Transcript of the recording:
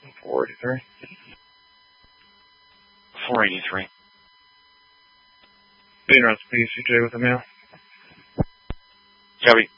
483. 483. Being around PCJ with a mail. Copy.